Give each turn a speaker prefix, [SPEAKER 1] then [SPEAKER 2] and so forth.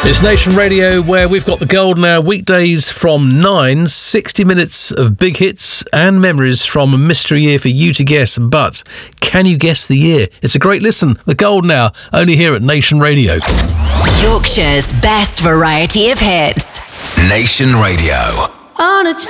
[SPEAKER 1] It's Nation Radio, where we've got the golden hour weekdays from 9, 60 minutes of big hits and memories from a mystery year for you to guess. But can you guess the year? It's a great listen. The golden hour, only here at Nation Radio.
[SPEAKER 2] Yorkshire's best variety of hits.
[SPEAKER 3] Nation Radio.
[SPEAKER 2] On a